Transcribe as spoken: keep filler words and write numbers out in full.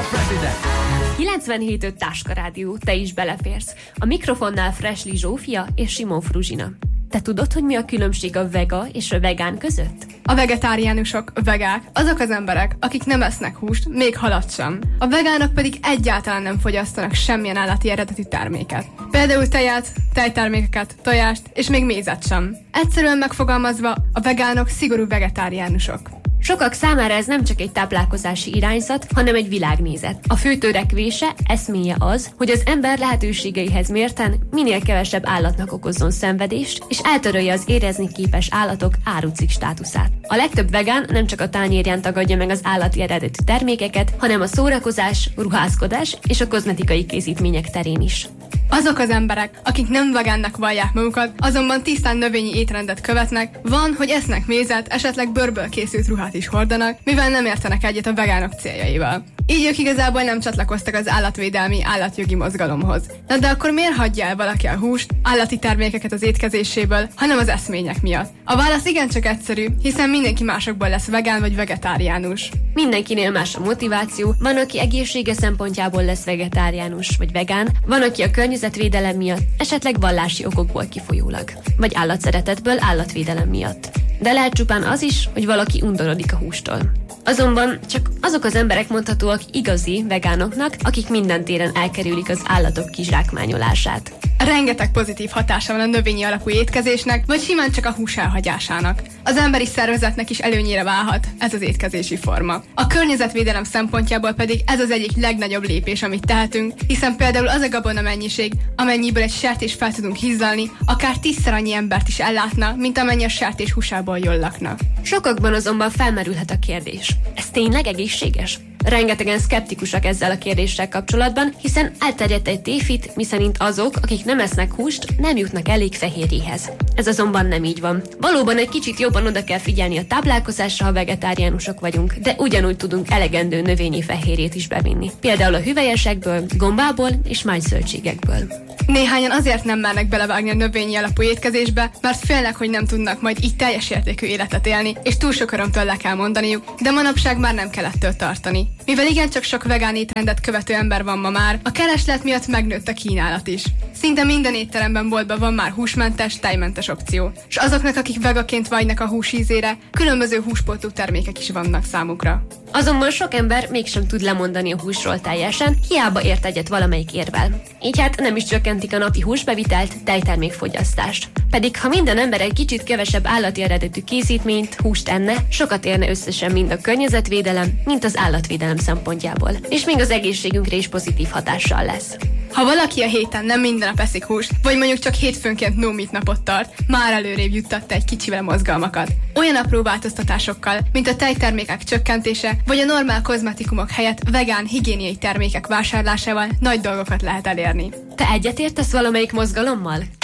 kilencvenhét öt Táska Rádió, te is beleférsz. A mikrofonnál Fresli Zsófia és Simon Fruzsina. Te tudod, hogy mi a különbség a vega és a vegán között? A vegetáriánusok, vegák, azok az emberek, akik nem esznek húst, még halat sem. A vegánok pedig egyáltalán nem fogyasztanak semmilyen állati eredetű terméket. Például tejet, tejtermékeket, tojást és még mézet sem. Egyszerűen megfogalmazva, a vegánok szigorú vegetáriánusok. Sokak számára ez nem csak egy táplálkozási irányzat, hanem egy világnézet. A fő törekvése, eszméje az, hogy az ember lehetőségeihez mérten minél kevesebb állatnak okozzon szenvedést, és eltörölje az érezni képes állatok árucik státuszát. A legtöbb vegán nem csak a tányérján tagadja meg az állati eredetű termékeket, hanem a szórakozás, ruházkodás és a kozmetikai készítmények terén is. Azok az emberek, akik nem vegánnak vallják magukat, azonban tisztán növényi étrendet követnek, van, hogy esznek mézet, esetleg bőrből készült ruhát is hordanak, mivel nem értenek egyet a vegánok céljaival. Így ők igazából nem csatlakoztak az állatvédelmi, állatjogi mozgalomhoz. Na de akkor miért hagyja el valaki a húst, állati termékeket az étkezéséből, hanem az eszmények miatt? A válasz igencsak egyszerű, hiszen mindenki másokból lesz vegán vagy vegetáriánus. Mindenkinél más a motiváció, van, aki egészsége szempontjából lesz vegetáriánus vagy vegán, van, aki a környezetvédelem miatt, esetleg vallási okokból kifolyólag, vagy állatszeretetből állatvédelem miatt. De lehet csupán az is, hogy valaki undorodik a hústól. Azonban csak azok az emberek mondhatóak igazi vegánoknak, akik minden téren elkerülik az állatok kizsákmányolását. Rengeteg pozitív hatása van a növényi alapú étkezésnek, vagy simán csak a hús elhagyásának. Az emberi szervezetnek is előnyére válhat ez az étkezési forma. A környezetvédelem szempontjából pedig ez az egyik legnagyobb lépés, amit tehetünk, hiszen például az a gabona mennyiség, amennyiből egy sertés fel tudunk hízlalni, akár tízszer annyi embert is ellátna, mint amennyi a sertés húsából jól laknak. Sokakban azonban felmerülhet a kérdés. Ez tényleg egészséges? Rengetegen szkeptikusak ezzel a kérdéssel kapcsolatban, hiszen elterjedt egy tévhit, miszerint azok, akik nem esznek húst, nem jutnak elég fehérjéhez. Ez azonban nem így van. Valóban egy kicsit jobban oda kell figyelni a táplálkozásra, ha vegetáriánusok vagyunk, de ugyanúgy tudunk elegendő növényi fehérjét is bevinni. Például a hüvelyesekből, gombából és más zöldségekből. Néhányan azért nem mernek belevágni a növényi alapú étkezésbe, mert félnek, hogy nem tudnak majd így teljes értékű életet élni, és túl sok örömtől le kell mondaniuk, de manapság már nem kell ettől tartani. Mivel igencsak sok vegán étrendet követő ember van ma már, a kereslet miatt megnőtt a kínálat is. Szinte minden étteremben, boltban van már húsmentes, tejmentes opció. És azoknak, akik vegaként vágynak a hús ízére, különböző húspótló termékek is vannak számukra. Azonban sok ember mégsem tud lemondani a húsról teljesen, hiába ért egyet valamelyik érvel. Így hát nem is csökkentik a napi húsbevitelt, tejtermékfogyasztást. Pedig ha minden ember egy kicsit kevesebb állati eredetű készítményt, húst enne, sokat érne összesen mind a környezetvédelem, mint az állatvédelem szempontjából. És még az egészségünkre is pozitív hatással lesz. Ha valaki a héten nem minden nap eszik húst, vagy mondjuk csak hétfőnként no meat napot tart, már előrébb juttatta egy kicsivel mozgalmakat. Olyan apró változtatásokkal, mint a tejtermékek csökkentése, vagy a normál kozmetikumok helyett vegán, higiéniai termékek vásárlásával nagy dolgokat lehet elérni. Te egyetértesz valamelyik mozgalommal?